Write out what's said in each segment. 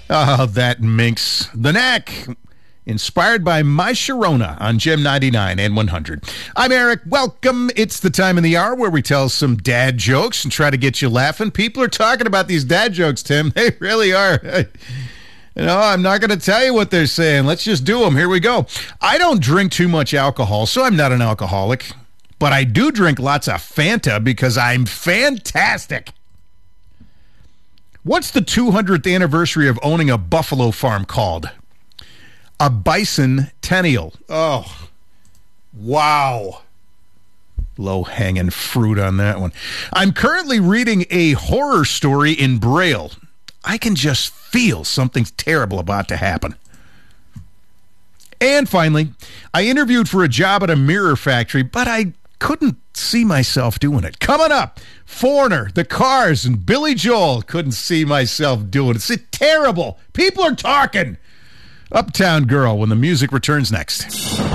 Oh, that minx. The Knack. Inspired by My Sharona on Gem 99 and 100. I'm Eric. Welcome. It's the time in the hour where we tell some dad jokes and try to get you laughing. People are talking about these dad jokes, Tim. They really are. I'm not going to tell you what they're saying. Let's just do them. Here we go. I don't drink too much alcohol, so I'm not an alcoholic. But I do drink lots of Fanta because I'm fantastic. What's the 200th anniversary of owning a buffalo farm called? A bicentennial. Oh, wow. Low-hanging fruit on that one. I'm currently reading a horror story in Braille. I can just feel something terrible about to happen. And finally, I interviewed for a job at a mirror factory, but I couldn't see myself doing it. Coming up, Foreigner, The Cars, and Billy Joel. Couldn't see myself doing it. It's terrible. People are talking. Uptown Girl when the music returns next.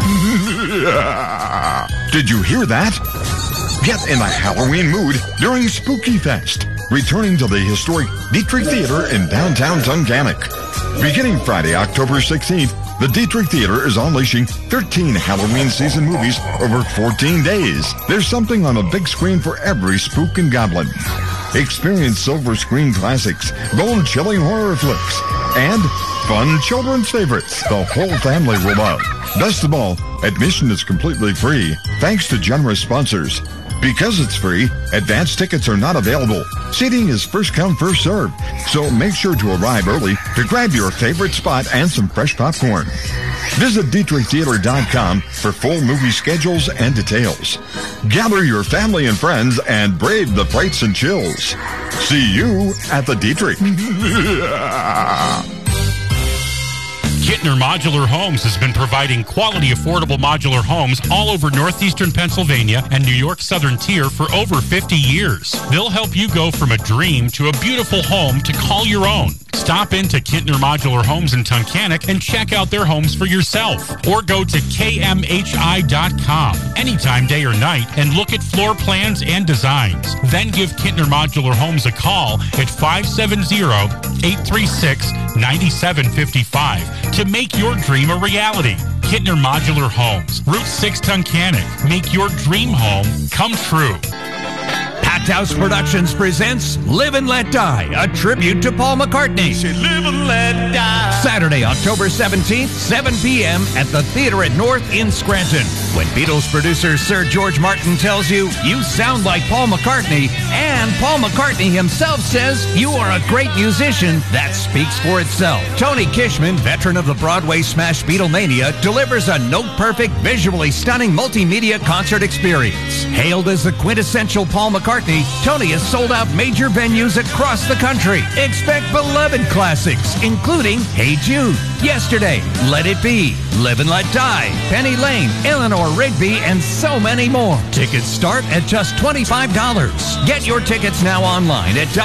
Did you hear that? Get in the Halloween mood during Spooky Fest. Returning to the historic Dietrich Theater in downtown Tunkhannock. Beginning Friday, October 16th, the Dietrich Theater is unleashing 13 Halloween season movies over 14 days. There's something on a big screen for every spook and goblin. Experience silver screen classics, bone-chilling horror flicks, and fun children's favorites the whole family will love. Best of all, admission is completely free, thanks to generous sponsors. Because it's free, advance tickets are not available. Seating is first come, first served. So make sure to arrive early to grab your favorite spot and some fresh popcorn. Visit DietrichTheater.com for full movie schedules and details. Gather your family and friends and brave the frights and chills. See you at the Dietrich. Kittner Modular Homes has been providing quality, affordable modular homes all over northeastern Pennsylvania and New York Southern Tier for over 50 years. They'll help you go from a dream to a beautiful home to call your own. Stop into Kittner Modular Homes in Tunkhannock and check out their homes for yourself. Or go to KMHI.com anytime, day or night, and look at floor plans and designs. Then give Kittner Modular Homes a call at 570-836-9755 to make your dream a reality. Kittner Modular Homes, Route 6 Tunkhannock. Make your dream home come true. Packed House Productions presents Live and Let Die, a tribute to Paul McCartney. Live and let die. Saturday, October 17th, 7 p.m. at the Theater at North in Scranton. When Beatles producer Sir George Martin tells you, you sound like Paul McCartney, and Paul McCartney himself says you are a great musician, that speaks for itself. Tony Kishman, veteran of the Broadway smash Beatlemania, delivers a note-perfect, visually stunning multimedia concert experience. Hailed as the quintessential Paul McCartney, Tony has sold out major venues across the country. Expect beloved classics, including Hey Jude, Yesterday, Let It Be, Live and Let Die, Penny Lane, Eleanor Rigby, and so many more. Tickets start at just $25. Get your tickets now online at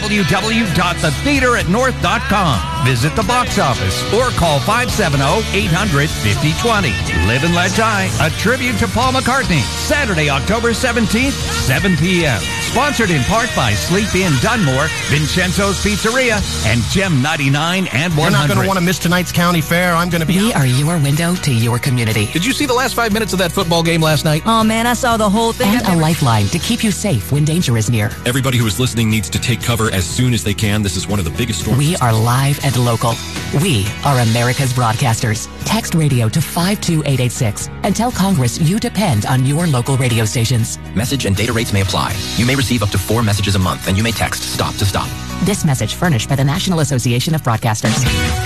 www.thetheateratnorth.com. Visit the box office or call 570-800-5020. Live and Let Die, a tribute to Paul McCartney. Saturday, October 17th, 7 p.m. Sponsored in part by Sleep Inn Dunmore, Vincenzo's Pizzeria, and Gem 99 and 100. You're not going to want to miss tonight's county fair. I'm going to be... We are your window to your community. Did you see the last 5 minutes of that football game last night? Oh, man, I saw the whole thing. And a lifeline to keep you safe when danger is near. Everybody who is listening needs to take cover as soon as they can. This is one of the biggest storms. We are live and local. We are America's broadcasters. Text radio to 52886 and tell Congress you depend on your local radio stations. Message and data rates may apply. You may receive up to 4 messages a month, and you may text STOP to stop. This message furnished by the National Association of Broadcasters.